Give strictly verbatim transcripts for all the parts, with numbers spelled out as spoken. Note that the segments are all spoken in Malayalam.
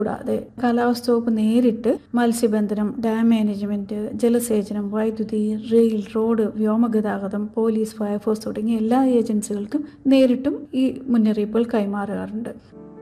കൂടാതെ കാലാവസ്ഥ വകുപ്പ് നേരിട്ട് മത്സ്യബന്ധനം, ഡാം മാനേജ്മെന്റ്, ജലസേചനം, വൈദ്യുതി, റെയിൽ, റോഡ്, വ്യോമഗതാഗതം, പോലീസ്, ഫയർഫോഴ്സ് തുടങ്ങിയ എല്ലാ ഏജൻസികൾക്കും നേരിട്ടും ഈ മുന്നറിയിപ്പുകൾ കൈമാറാറുണ്ട്.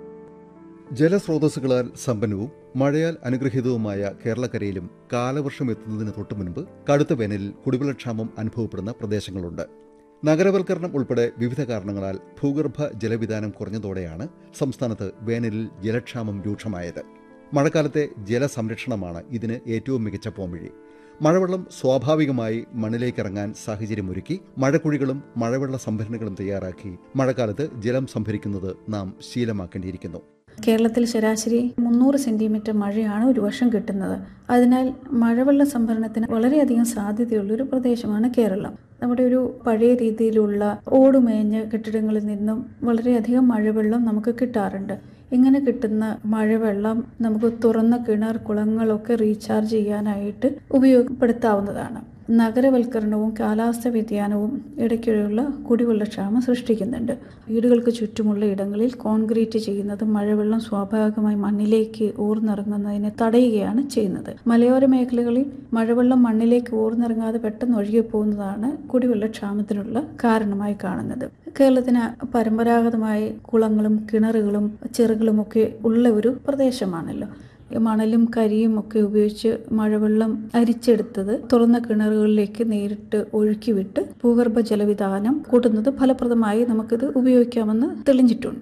ജലസ്രോതസ്സുകളാൽ സമ്പന്നവും മഴയാൽ അനുഗ്രഹീതവുമായ കേരളക്കരയിലും കാലവർഷം എത്തുന്നതിന് തൊട്ടുമുൻപ് കടുത്ത വേനലിൽ കുടിവെള്ളക്ഷാമം അനുഭവപ്പെടുന്ന പ്രദേശങ്ങളുണ്ട്. നഗരവൽക്കരണം ഉൾപ്പെടെ വിവിധ കാരണങ്ങളാൽ ഭൂഗർഭ ജലവിതാനം കുറഞ്ഞതോടെയാണ് സംസ്ഥാനത്ത് വേനലിൽ ജലക്ഷാമം രൂക്ഷമായത്. മഴക്കാലത്തെ ജലസംരക്ഷണമാണ് ഇതിന് ഏറ്റവും മികച്ച പോംവഴി. മഴവെള്ളം സ്വാഭാവികമായി മണ്ണിലേക്കിറങ്ങാൻ സാഹചര്യമൊരുക്കി മഴക്കുഴികളും മഴവെള്ള സംഭരണികളും തയ്യാറാക്കി മഴക്കാലത്ത് ജലം സംഭരിക്കുന്നത് നാം ശീലമാക്കേണ്ടിയിരിക്കുന്നു. കേരളത്തിൽ ശരാശരി മുന്നൂറ് സെന്റിമീറ്റർ മഴയാണ് ഒരു വർഷം കിട്ടുന്നത്. അതിനാൽ മഴവെള്ള സംഭരണത്തിന് വളരെയധികം സാധ്യതയുള്ളൊരു പ്രദേശമാണ് കേരളം. നമ്മുടെ ഒരു പഴയ രീതിയിലുള്ള ഓടുമേഞ്ഞ കെട്ടിടങ്ങളിൽ നിന്നും വളരെയധികം മഴവെള്ളം നമുക്ക് കിട്ടാറുണ്ട്. ഇങ്ങനെ കിട്ടുന്ന മഴവെള്ളം നമുക്ക് തുറന്ന കിണർ, കുളങ്ങളൊക്കെ റീചാർജ് ചെയ്യാനായിട്ട് ഉപയോഗപ്പെടുത്താവുന്നതാണ്. നഗരവൽക്കരണവും കാലാവസ്ഥ വ്യതിയാനവും ഇടയ്ക്കിടെയുള്ള കുടിവെള്ളക്ഷാമം സൃഷ്ടിക്കുന്നുണ്ട്. വീടുകൾക്ക് ചുറ്റുമുള്ള ഇടങ്ങളിൽ കോൺക്രീറ്റ് ചെയ്യുന്നത് മഴവെള്ളം സ്വാഭാവികമായി മണ്ണിലേക്ക് ഊർന്നിറങ്ങുന്നതിനെ തടയുകയാണ് ചെയ്യുന്നത്. മലയോര മേഖലകളിൽ മഴവെള്ളം മണ്ണിലേക്ക് ഊർന്നിറങ്ങാതെ പെട്ടെന്ന് ഒഴുകിപ്പോകുന്നതാണ് കുടിവെള്ളക്ഷാമത്തിനുള്ള കാരണമായി കാണുന്നത്. കേരളത്തിന് പരമ്പരാഗതമായി കുളങ്ങളും കിണറുകളും ചെറുകളുമൊക്കെ ഉള്ള ഒരു പ്രദേശമാണല്ലോ. മണലും കരിയും ഒക്കെ ഉപയോഗിച്ച് മഴവെള്ളം അരിച്ചെടുത്തത് തുറന്ന കിണറുകളിലേക്ക് നേരിട്ട് ഒഴുക്കിവിട്ട് ഭൂഗർഭ ജലവിതാനം കൂട്ടുന്നത് ഫലപ്രദമായി നമുക്കിത് ഉപയോഗിക്കാമെന്ന് തെളിഞ്ഞിട്ടുണ്ട്.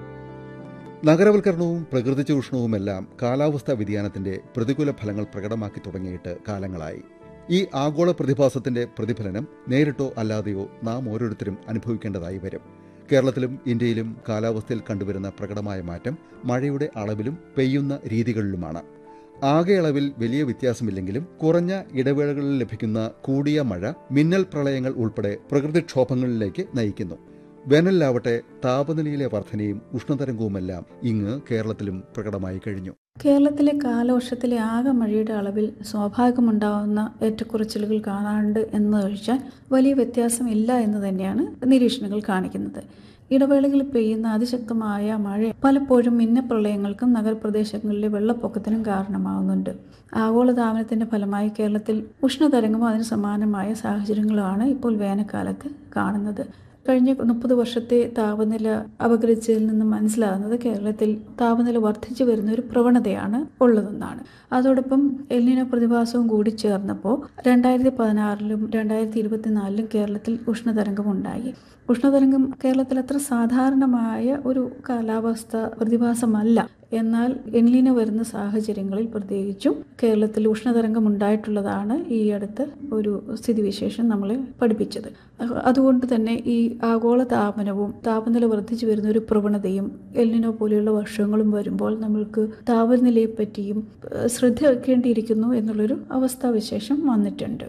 നഗരവൽക്കരണവും പ്രകൃതി ചൂഷണവുമെല്ലാം കാലാവസ്ഥാ വ്യതിയാനത്തിന്റെ പ്രതികൂല ഫലങ്ങൾ പ്രകടമാക്കി തുടങ്ങിയിട്ട് കാലങ്ങളായി. ഈ ആഗോള പ്രതിഭാസത്തിന്റെ പ്രതിഫലനം നേരിട്ടോ അല്ലാതെയോ നാം ഓരോരുത്തരും അനുഭവിക്കേണ്ടതായി വരും. കേരളത്തിലും ഇന്ത്യയിലും കാലാവസ്ഥയിൽ കണ്ടുവരുന്ന പ്രകടമായ മാറ്റം മഴയുടെ അളവിലും പെയ്യുന്ന രീതികളിലുമാണ്. ആകെ അളവിൽ വലിയ വ്യത്യാസമില്ലെങ്കിലും കുറഞ്ഞ ഇടവേളകളിൽ ലഭിക്കുന്ന കൂടിയ മഴ മിന്നൽ പ്രളയങ്ങൾ ഉൾപ്പെടെ പ്രകൃതിക്ഷോഭങ്ങളിലേക്ക് നയിക്കുന്നു. വേനലിലാവട്ടെ താപനിലയിലെ വർധനയും ഉഷ്ണതരംഗവുമെല്ലാം ഇങ്ങ് കേരളത്തിലും പ്രകടമായി കഴിഞ്ഞു. കേരളത്തിലെ കാലവർഷത്തിലെ ആകെ മഴയുടെ അളവിൽ സ്വാഭാവികമുണ്ടാകുന്ന ഏറ്റക്കുറച്ചിലുകൾ കാണാറുണ്ട് എന്നതൊഴിച്ചാൽ വലിയ വ്യത്യാസമില്ല എന്ന് തന്നെയാണ് നിരീക്ഷണങ്ങൾ കാണിക്കുന്നത്. ഇടവേളകളിൽ പെയ്യുന്ന അതിശക്തമായ മഴ പലപ്പോഴും മിന്നപ്രളയങ്ങൾക്കും നഗരപ്രദേശങ്ങളിലെ വെള്ളപ്പൊക്കത്തിനും കാരണമാകുന്നുണ്ട്. ആഗോളതാപനത്തിന്റെ ഫലമായി കേരളത്തിൽ ഉഷ്ണതരംഗമോ അതിന് സമാനമായ സാഹചര്യങ്ങളാണ് ഇപ്പോൾ വേനൽക്കാലത്ത് കാണുന്നത്. കഴിഞ്ഞ മുപ്പത് വർഷത്തെ താപനില അപഗ്രഥിച്ചതിൽ നിന്നും മനസ്സിലാകുന്നത് കേരളത്തിൽ താപനില വർദ്ധിച്ചു വരുന്ന ഒരു പ്രവണതയാണ് ഉള്ളതെന്നാണ്. അതോടൊപ്പം എൽനിനോ പ്രതിഭാസവും കൂടി ചേർന്നപ്പോൾ രണ്ടായിരത്തി പതിനാറിലും രണ്ടായിരത്തി ഇരുപത്തിനാലിലും കേരളത്തിൽ ഉഷ്ണതരംഗം ഉണ്ടായി. ഉഷ്ണതരംഗം കേരളത്തിൽ അത്ര സാധാരണമായ ഒരു കാലാവസ്ഥ പ്രതിഭാസമല്ല. എന്നാൽ എൽനിനോ വരുന്ന സാഹചര്യങ്ങളിൽ പ്രത്യേകിച്ചും കേരളത്തിൽ ഉഷ്ണതരംഗം ഉണ്ടായിട്ടുള്ളതാണ് ഈ അടുത്ത ഒരു സ്ഥിതിവിശേഷം നമ്മളെ പഠിപ്പിച്ചത്. അതുകൊണ്ട് തന്നെ ഈ ആഗോള താപനവും താപനില വർദ്ധിച്ചു വരുന്ന ഒരു പ്രവണതയും എൽനിനോ പോലെയുള്ള വർഷങ്ങളും വരുമ്പോൾ നമ്മൾക്ക് താപനിലയെ പറ്റിയും ശ്രദ്ധ വെക്കേണ്ടിയിരിക്കുന്നു എന്നുള്ളൊരു അവസ്ഥാവിശേഷം വന്നിട്ടുണ്ട്.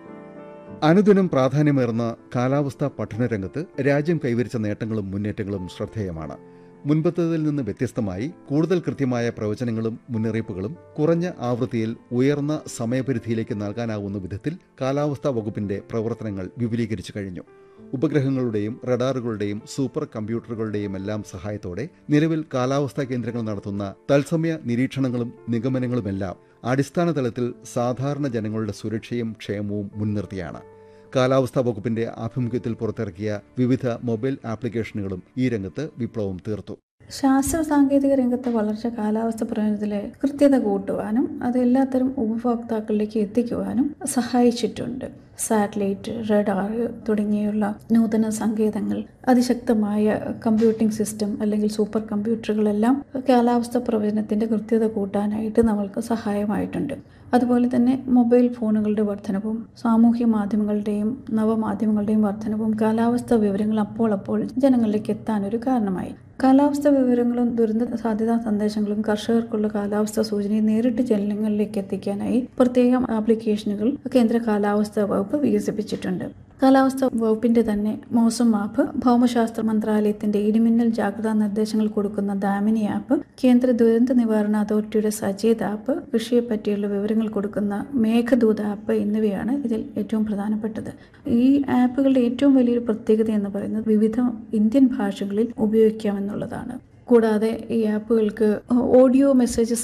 അനുദിനം പ്രാധാന്യമേറുന്ന കാലാവസ്ഥാ പഠനരംഗത്ത് രാജ്യം കൈവരിച്ച നേട്ടങ്ങളും മുന്നേറ്റങ്ങളും ശ്രദ്ധേയമാണ്. മുൻപത്തേതിൽ നിന്ന് വ്യത്യസ്തമായി കൂടുതൽ കൃത്യമായ പ്രവചനങ്ങളും മുന്നറിയിപ്പുകളും കുറഞ്ഞ ആവൃത്തിയിൽ ഉയർന്ന സമയപരിധിയിലേക്ക് നൽകാനാവുന്ന വിധത്തിൽ കാലാവസ്ഥാ വകുപ്പിന്റെ പ്രവർത്തനങ്ങൾ വിപുലീകരിച്ചു കഴിഞ്ഞു. ഉപഗ്രഹങ്ങളുടെയും റഡാറുകളുടെയും സൂപ്പർ കമ്പ്യൂട്ടറുകളുടെയും എല്ലാം സഹായത്തോടെ നിലവിൽ കാലാവസ്ഥാ കേന്ദ്രങ്ങൾ നടത്തുന്ന തത്സമയ നിരീക്ഷണങ്ങളും നിഗമനങ്ങളുമെല്ലാം അടിസ്ഥാന തലത്തിൽ സാധാരണ ജനങ്ങളുടെ സുരക്ഷയും ക്ഷേമവും മുൻനിർത്തിയാണ്. കാലാവസ്ഥാ വകുപ്പിന്റെ ആഭിമുഖ്യത്തിൽ പുറത്തിറക്കിയ വിവിധ മൊബൈൽ ആപ്ലിക്കേഷനുകളും ഈ രംഗത്ത് വിപ്ലവം തീർത്തു. ശാസ്ത്ര സാങ്കേതിക രംഗത്തെ വളർച്ച കാലാവസ്ഥ പ്രവചനത്തിലെ കൃത്യത കൂട്ടുവാനും അത് എല്ലാത്തരം ഉപഭോക്താക്കളിലേക്ക് എത്തിക്കുവാനും സഹായിച്ചിട്ടുണ്ട്. സാറ്റലൈറ്റ്, റഡാർ തുടങ്ങിയുള്ള നൂതന സങ്കേതങ്ങൾ, അതിശക്തമായ കമ്പ്യൂട്ടിംഗ് സിസ്റ്റം അല്ലെങ്കിൽ സൂപ്പർ കമ്പ്യൂട്ടറുകളെല്ലാം കാലാവസ്ഥ പ്രവചനത്തിന്റെ കൃത്യത കൂട്ടാനായിട്ട് നമ്മൾക്ക് സഹായമായിട്ടുണ്ട്. അതുപോലെ തന്നെ മൊബൈൽ ഫോണുകളുടെ വർധനവും സാമൂഹ്യ മാധ്യമങ്ങളുടെയും നവമാധ്യമങ്ങളുടെയും വർധനവും കാലാവസ്ഥ വിവരങ്ങൾ അപ്പോൾ അപ്പോൾ ജനങ്ങളിലേക്ക് എത്താനൊരു കാരണമായി. കാലാവസ്ഥ വിവരങ്ങളും ദുരന്ത സാധ്യതാ സന്ദേശങ്ങളും കർഷകർക്കുള്ള കാലാവസ്ഥ സൂചനയും നേരിട്ട് ജനങ്ങളിലേക്ക് എത്തിക്കാനായി പ്രത്യേകം ആപ്ലിക്കേഷനുകൾ കേന്ദ്ര കാലാവസ്ഥാ വകുപ്പ് വികസിപ്പിച്ചിട്ടുണ്ട്. കാലാവസ്ഥ വകുപ്പിന്റെ തന്നെ മോസം ആപ്പ്, ഭൗമശാസ്ത്ര മന്ത്രാലയത്തിന്റെ ഇടിമിന്നൽ ജാഗ്രതാ നിർദ്ദേശങ്ങൾ കൊടുക്കുന്ന ദാമിനി ആപ്പ്, കേന്ദ്ര ദുരന്ത നിവാരണ അതോറിറ്റിയുടെ സചേത് ആപ്പ്, കൃഷിയെ പറ്റിയുള്ള വിവരങ്ങൾ കൊടുക്കുന്ന മേഘദൂത് ആപ്പ് എന്നിവയാണ് ഇതിൽ ഏറ്റവും പ്രധാനപ്പെട്ടത്. ഈ ആപ്പുകളുടെ ഏറ്റവും വലിയൊരു പ്രത്യേകത എന്ന് പറയുന്നത് വിവിധ ഇന്ത്യൻ ഭാഷകളിൽ ഉപയോഗിക്കാമെന്നുള്ളതാണ്. കൂടാതെ ഈ ആപ്പുകൾക്ക് ഓഡിയോ മെസ്സേജസ്